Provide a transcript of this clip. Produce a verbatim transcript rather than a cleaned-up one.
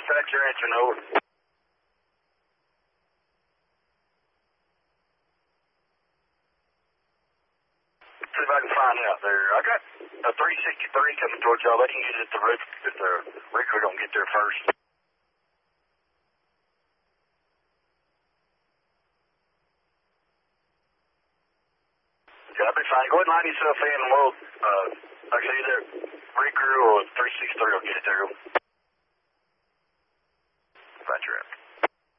dispatch your answer, over. See if I can find out there. I got a three sixty-three coming towards y'all. They can use it if the, if the Reaker don't get there first. Yeah, I'll be fine. Go ahead and line yourself in and we'll, uh, like I say, either Reaker or three sixty-three will get it there. Roger.